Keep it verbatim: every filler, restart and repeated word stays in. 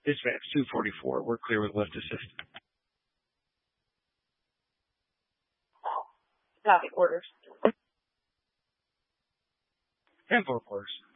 Dispatch two forty-four. We're clear with lift assist. Copy. Orders. ten four orders.